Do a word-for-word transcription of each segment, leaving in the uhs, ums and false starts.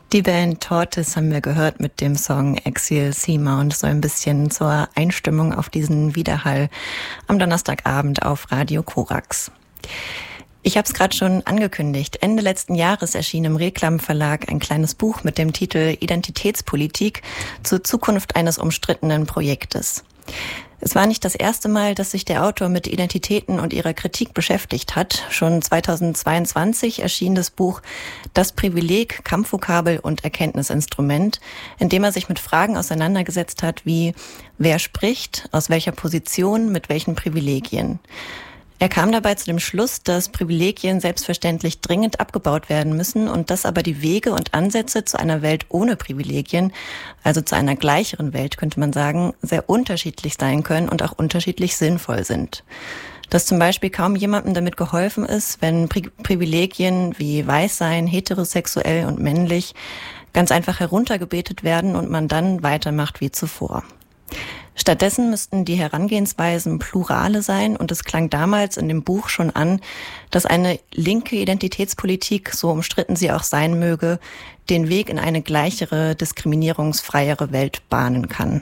Die Band Tortoise haben wir gehört mit dem Song Exile Seamount, so ein bisschen zur Einstimmung auf diesen Widerhall am Donnerstagabend auf Radio Korax. Ich habe es gerade schon angekündigt. Ende letzten Jahres erschien im Reklam Verlag ein kleines Buch mit dem Titel Identitätspolitik zur Zukunft eines umstrittenen Projektes. Es war nicht das erste Mal, dass sich der Autor mit Identitäten und ihrer Kritik beschäftigt hat. Schon zweitausendzweiundzwanzig erschien das Buch Das Privileg, Kampfvokabel und Erkenntnisinstrument, in dem er sich mit Fragen auseinandergesetzt hat wie: Wer spricht, aus welcher Position, mit welchen Privilegien? Er kam dabei zu dem Schluss, dass Privilegien selbstverständlich dringend abgebaut werden müssen und dass aber die Wege und Ansätze zu einer Welt ohne Privilegien, also zu einer gleicheren Welt, könnte man sagen, sehr unterschiedlich sein können und auch unterschiedlich sinnvoll sind. Dass zum Beispiel kaum jemandem damit geholfen ist, wenn Pri- Privilegien wie Weißsein, heterosexuell und männlich ganz einfach heruntergebetet werden und man dann weitermacht wie zuvor. Stattdessen müssten die Herangehensweisen plurale sein und es klang damals in dem Buch schon an, dass eine linke Identitätspolitik, so umstritten sie auch sein möge, den Weg in eine gleichere, diskriminierungsfreiere Welt bahnen kann.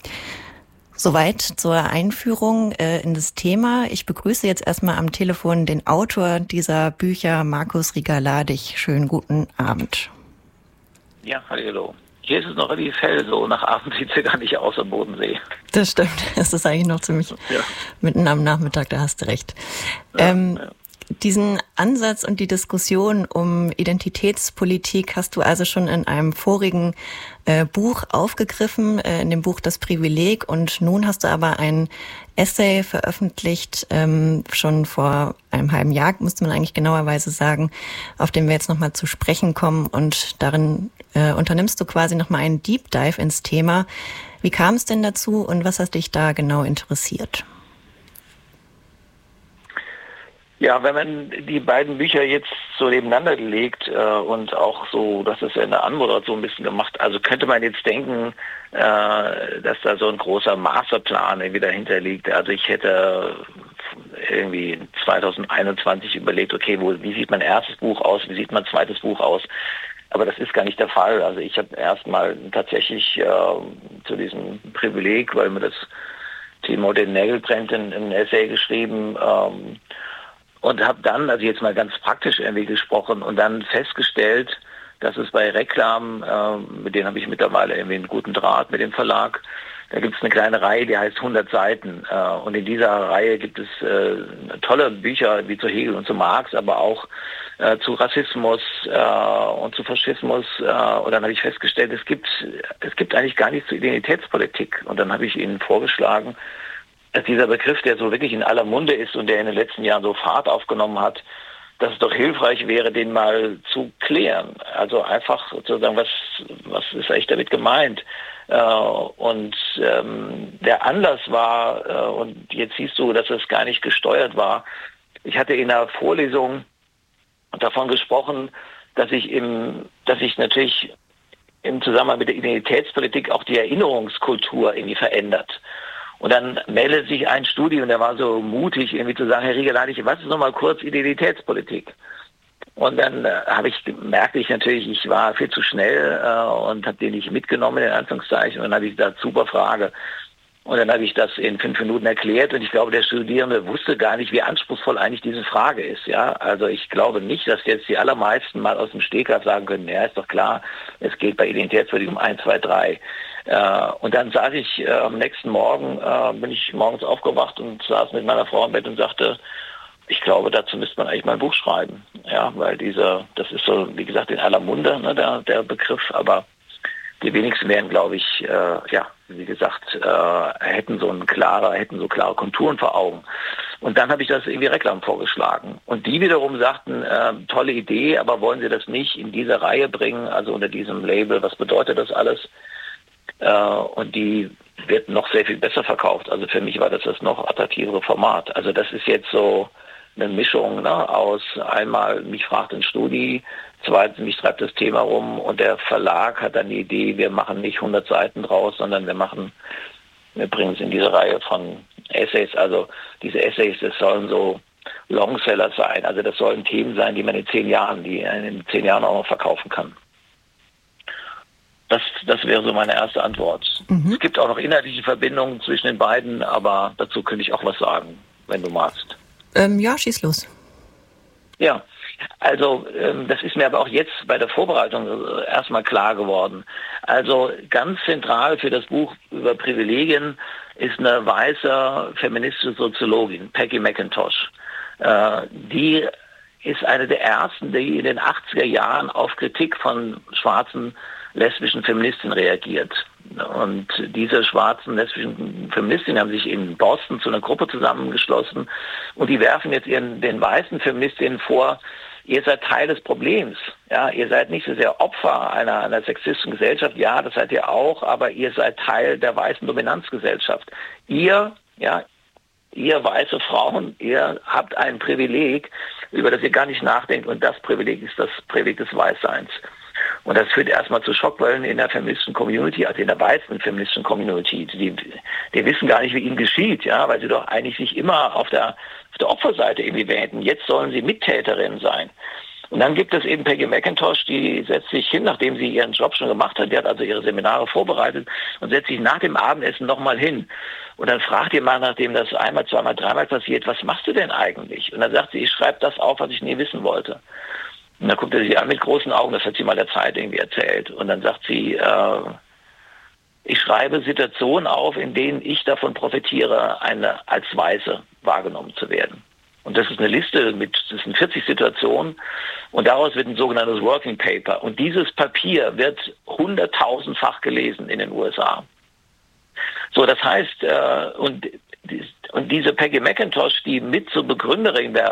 Soweit zur Einführung äh, in das Thema. Ich begrüße jetzt erstmal am Telefon den Autor dieser Bücher, Markus Rieger-Ladich. Schönen guten Abend. Ja, hallo. Hier ist es noch relativ hell, so nach Abend sieht es ja gar nicht aus am Bodensee. Das stimmt, es ist eigentlich noch ziemlich ja. mitten am Nachmittag, da hast du recht. Ja, ähm, ja. Diesen Ansatz und die Diskussion um Identitätspolitik hast du also schon in einem vorigen äh, Buch aufgegriffen, äh, in dem Buch Das Privileg, und nun hast du aber ein Essay veröffentlicht, ähm, schon vor einem halben Jahr, müsste man eigentlich genauerweise sagen, auf den wir jetzt nochmal zu sprechen kommen, und darin äh, unternimmst du quasi nochmal einen Deep Dive ins Thema. Wie kam es denn dazu und was hat dich da genau interessiert? Ja, wenn man die beiden Bücher jetzt so nebeneinander legt äh, und auch so, das ist ja in der Anmoderation ein bisschen gemacht, also könnte man jetzt denken, äh, dass da so ein großer Masterplan irgendwie dahinter liegt. Also ich hätte irgendwie zweitausendeinundzwanzig überlegt, okay, wo, wie sieht mein erstes Buch aus, wie sieht mein zweites Buch aus? Aber das ist gar nicht der Fall. Also ich habe erstmal tatsächlich äh, zu diesem Privileg, weil mir das Thema den Nägel brennt, in einem Essay geschrieben, ähm, und habe dann, also jetzt mal ganz praktisch irgendwie gesprochen, und dann festgestellt, dass es bei Reklam, äh, mit denen habe ich mittlerweile irgendwie einen guten Draht mit dem Verlag, da gibt es eine kleine Reihe, die heißt hundert Seiten. Äh, und in dieser Reihe gibt es äh, tolle Bücher wie zu Hegel und zu Marx, aber auch äh, zu Rassismus äh, und zu Faschismus. Äh, und dann habe ich festgestellt, es gibt, es gibt eigentlich gar nichts zur Identitätspolitik. Und dann habe ich ihnen vorgeschlagen, dass dieser Begriff, der so wirklich in aller Munde ist und der in den letzten Jahren so Fahrt aufgenommen hat, dass es doch hilfreich wäre, den mal zu klären. Also einfach sozusagen, was, was ist eigentlich damit gemeint? Äh, und ähm, der Anlass war, äh, und jetzt siehst du, dass es gar nicht gesteuert war, ich hatte in einer Vorlesung davon gesprochen, dass ich im, dass ich natürlich im Zusammenhang mit der Identitätspolitik auch die Erinnerungskultur irgendwie verändert. Und dann meldet sich ein Studi und der war so mutig, irgendwie zu sagen, Herr Rieger-Ladich, was ist nochmal kurz Identitätspolitik? Und dann äh, habe ich merkte ich natürlich, ich war viel zu schnell äh, und habe den nicht mitgenommen, in Anführungszeichen. Und dann habe ich gesagt, super Frage. Und dann habe ich das in fünf Minuten erklärt, und ich glaube, der Studierende wusste gar nicht, wie anspruchsvoll eigentlich diese Frage ist. Ja, also ich glaube nicht, dass jetzt die allermeisten mal aus dem Stegreif sagen können, ja, ist doch klar, es geht bei Identitätspolitik um eins, zwei, drei. Äh, und dann saß ich äh, am nächsten Morgen, äh, bin ich morgens aufgewacht und saß mit meiner Frau im Bett und sagte, ich glaube, dazu müsste man eigentlich mal ein Buch schreiben. Ja, weil dieser, das ist so, wie gesagt, in aller Munde, ne, der, der Begriff, aber die wenigsten werden, glaube ich, äh, ja, wie gesagt, äh, hätten so ein klarer, hätten so klare Konturen vor Augen. Und dann habe ich das irgendwie Reklam vorgeschlagen. Und die wiederum sagten, äh, tolle Idee, aber wollen Sie das nicht in diese Reihe bringen, also unter diesem Label, was bedeutet das alles? Äh, und die wird noch sehr viel besser verkauft. Also für mich war das das noch attraktivere Format. Also das ist jetzt so eine Mischung, ne, aus einmal, mich fragt ein Studi, zweitens, mich treibt das Thema rum, und der Verlag hat dann die Idee, wir machen nicht hundert Seiten draus, sondern wir machen, wir bringen es in diese Reihe von Essays. Also diese Essays, das sollen so Longseller sein. Also das sollen Themen sein, die man in zehn Jahren, die in zehn Jahren auch noch verkaufen kann. Das, das wäre so meine erste Antwort. Mhm. Es gibt auch noch inhaltliche Verbindungen zwischen den beiden, aber dazu könnte ich auch was sagen, wenn du magst. Ähm, ja, schieß los. Ja, also ähm, das ist mir aber auch jetzt bei der Vorbereitung äh, erstmal klar geworden. Also ganz zentral für das Buch über Privilegien ist eine weiße feministische Soziologin, Peggy McIntosh. Äh, die ist eine der ersten, die in den achtziger Jahren auf Kritik von schwarzen lesbischen Feministinnen reagiert. Und diese schwarzen lesbischen Feministinnen haben sich in Boston zu einer Gruppe zusammengeschlossen und die werfen jetzt ihren, den weißen Feministinnen vor, ihr seid Teil des Problems. Ja, ihr seid nicht so sehr Opfer einer, einer sexistischen Gesellschaft. Ja, das seid ihr auch, aber ihr seid Teil der weißen Dominanzgesellschaft. Ihr, ja, ihr weiße Frauen, ihr habt ein Privileg, über das ihr gar nicht nachdenkt und das Privileg ist das Privileg des Weißseins. Und das führt erstmal zu Schockwellen in der feministischen Community, also in der weißen feministischen Community. Die, die wissen gar nicht, wie ihnen geschieht, ja, weil sie doch eigentlich sich immer auf der, auf der Opferseite irgendwie wählen. Jetzt sollen sie Mittäterinnen sein. Und dann gibt es eben Peggy McIntosh, die setzt sich hin, nachdem sie ihren Job schon gemacht hat, die hat also ihre Seminare vorbereitet und setzt sich nach dem Abendessen nochmal hin. Und dann fragt ihr mal, nachdem das einmal, zweimal, dreimal passiert, was machst du denn eigentlich? Und dann sagt sie, ich schreibe das auf, was ich nie wissen wollte. Und dann guckt er sie an mit großen Augen, das hat sie mal der Zeit irgendwie erzählt. Und dann sagt sie, äh, ich schreibe Situationen auf, in denen ich davon profitiere, eine als Weiße wahrgenommen zu werden. Und das ist eine Liste mit, das sind vierzig Situationen und daraus wird ein sogenanntes Working Paper. Und dieses Papier wird hunderttausendfach gelesen in den U S A. So, das heißt, äh, und, und diese Peggy McIntosh, die mit zur Begründerin der